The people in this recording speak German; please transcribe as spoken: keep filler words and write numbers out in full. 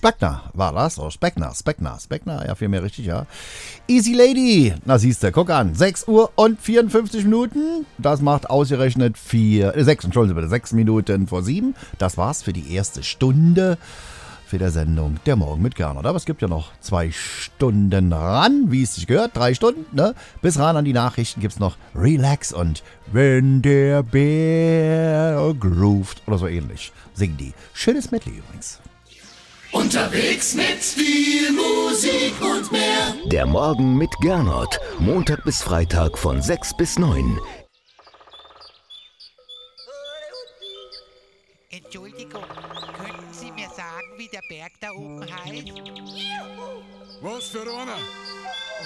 Speckner war das, oder Speckner, Speckner, Speckner, ja, vielmehr richtig, ja. Easy Lady, na siehst du, guck an, sechs Uhr und vierundfünfzig Minuten, das macht ausgerechnet vier, äh, sechs, Entschuldigung bitte, sechs Minuten vor sieben. Das war's für die erste Stunde für der Sendung Der Morgen mit Gernot. Aber es gibt ja noch zwei Stunden ran, wie es sich gehört, drei Stunden, ne? Bis ran an die Nachrichten gibt's noch Relax und Wenn der Bär groovt oder so ähnlich. Singen die. Schönes Medley übrigens. Unterwegs mit viel Musik und mehr. Der Morgen mit Gernot. Montag bis Freitag von sechs bis neun. Entschuldigung, könnten Sie mir sagen, wie der Berg da oben heißt? Was für einer?